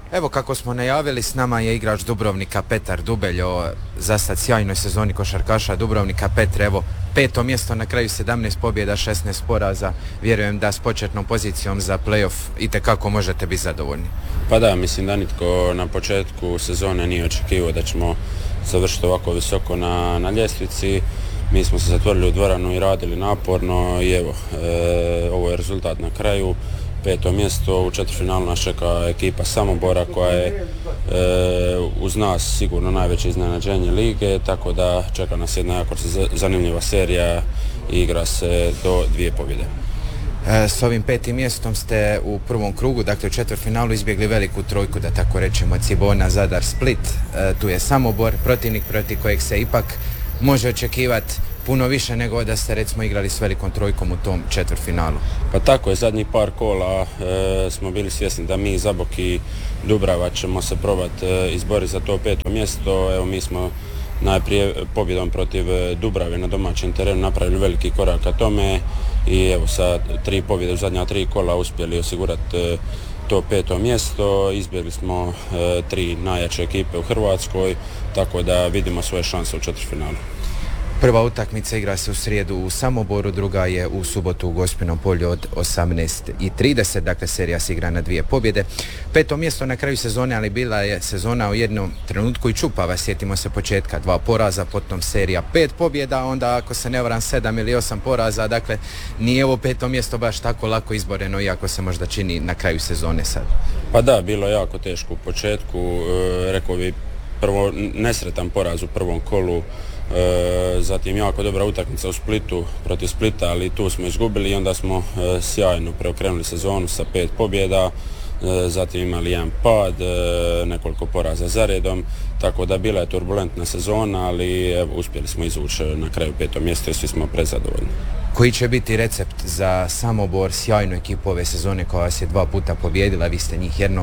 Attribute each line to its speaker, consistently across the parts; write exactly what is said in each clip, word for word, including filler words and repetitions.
Speaker 1: Evo kako smo najavili, s nama je igrač Dubrovnika Petar Dubelj o za sad sjajnoj sezoni košarkaša Dubrovnika. Petre, evo peto mjesto na kraju, sedamnaest pobjeda, šesnaest poraza. Vjerujem da s početnom pozicijom za playoff itekako možete biti zadovoljni.
Speaker 2: Pa da, mislim da nitko na početku sezone nije očekivao da ćemo završiti ovako visoko na, na ljestvici. Mi smo se zatvorili u dvoranu i radili naporno i evo, e, ovo je rezultat na kraju. Peto mjesto, u četvrtfinalu nas čeka ekipa Samobora koja je e, uz nas sigurno najveće iznenađenje lige, tako da čeka nas jedna jako zanimljiva serija i igra se do dvije pobjede.
Speaker 1: E, s ovim petim mjestom ste u prvom krugu, dakle u četvrtfinalu, izbjegli veliku trojku, da tako rečemo, Cibona, Zadar, Split. E, tu je Samobor, protivnik protiv kojeg se ipak može očekivati puno više nego da ste recimo igrali s velikom trojkom u tom četvrtfinalu.
Speaker 2: Pa tako je, zadnjih par kola e, smo bili svjesni da mi, Zabok i Dubrava ćemo se probati e, izboriti za to peto mjesto. Evo, mi smo najprije pobjedom protiv Dubrave na domaćem terenu napravili veliki korak ka tome i evo sa tri pobjede u zadnja tri kola uspjeli osigurati e, to peto mjesto. Izbjegli smo e, tri najjače ekipe u Hrvatskoj, tako da vidimo svoje šanse u četvrtfinalu.
Speaker 1: Prva utakmica igra se u srijedu u Samoboru, druga je u subotu u Gospinom polju od osamnaest i trideset, dakle serija se igra na dvije pobjede. Peto mjesto na kraju sezone, ali bila je sezona u jednom trenutku i čupava, sjetimo se početka, dva poraza, potom serija pet pobjeda, onda ako se ne varam sedam ili osam poraza, dakle nije ovo peto mjesto baš tako lako izboreno, iako se možda čini na kraju sezone sad.
Speaker 2: Pa da, bilo je jako teško u početku, e, rekao bi prvo nesretan poraz u prvom kolu, E, zatim jako dobra utakmica u Splitu protiv Splita, ali tu smo izgubili i onda smo e, sjajno preokrenuli sezonu sa pet pobjeda, e, zatim imali jedan pad, e, nekoliko poraza za redom, tako da bila je turbulentna sezona, ali evo, uspjeli smo izvući na kraju peto mjesto i svi smo prezadovoljni.
Speaker 1: Koji će biti recept za Samobor, sjajnu ekipu ove sezone koja vas je dva puta pobijedila, vi ste njih jednom,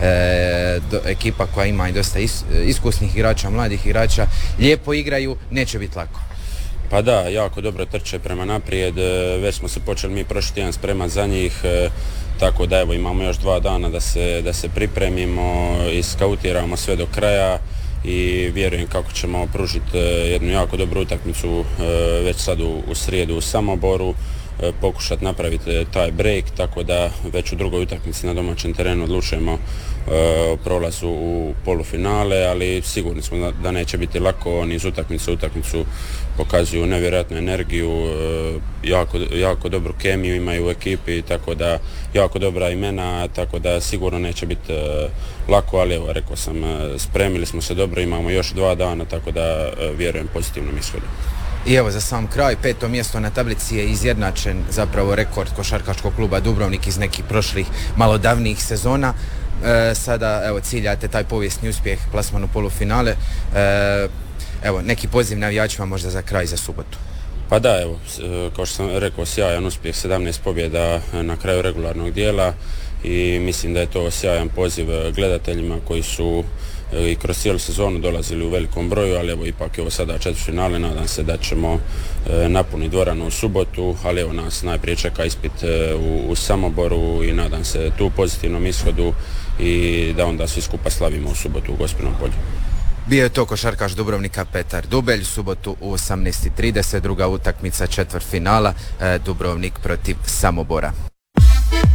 Speaker 1: e, do, ekipa koja ima i dosta is, iskusnih igrača, mladih igrača, lijepo igraju, neće biti lako.
Speaker 2: Pa da, jako dobro trče prema naprijed, već smo se počeli mi prošli tjedan spremati za njih, e, tako da evo imamo još dva dana da se, da se pripremimo i skautiramo sve do kraja i vjerujem kako ćemo pružiti jednu jako dobru utakmicu već sad u, u srijedu u Samoboru, pokušati napraviti taj break, tako da već u drugoj utakmici na domaćem terenu odlučujemo o prolazu u polufinale, ali sigurni smo da neće biti lako. Oni iz utakmice u utakmicu pokazuju nevjerojatnu energiju, jako, jako dobru kemiju imaju u ekipi, tako da jako dobra imena, tako da sigurno neće biti lako, ali evo, rekao sam, spremili smo se dobro, imamo još dva dana, tako da vjerujem pozitivnom ishodu.
Speaker 1: I evo za sam kraj, peto mjesto na tablici je izjednačen zapravo rekord košarkaškog kluba Dubrovnik iz nekih prošlih malo davnijih sezona. E, sada evo ciljate taj povijesni uspjeh, plasman u polufinale. E, evo neki poziv navijačima možda za kraj, za subotu.
Speaker 2: Pa da, evo, kao što sam rekao, sjajan uspjeh, sedamnaest pobjeda na kraju regularnog dijela i mislim da je to sjajan poziv gledateljima koji su i kroz cijelu sezonu dolazili u velikom broju, ali evo ipak je ovo sada četvrtfinale, nadam se da ćemo e, napuniti dvoranu u subotu, ali evo nas najprije čeka ispit e, u, u Samoboru i nadam se tu pozitivnom ishodu i da onda svi skupa slavimo u subotu u Gospinom polju.
Speaker 1: Bio je to košarkaš Dubrovnika Petar Dubelj, subotu u osamnaest i trideset, druga utakmica četvrtfinala, e, Dubrovnik protiv Samobora.